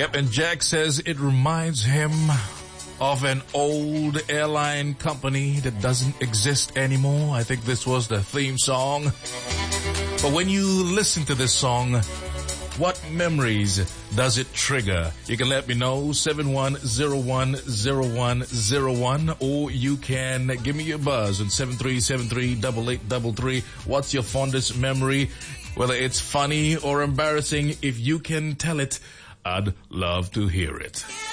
Yep, and Jack says it reminds him of an old airline company that doesn't exist anymore. I think this was the theme song. But when you listen to this song, what memories does it trigger? You can let me know, 71010101, or you can give me a buzz on 7373-8833. What's your fondest memory? Whether it's funny or embarrassing, if you can tell it, I'd love to hear it.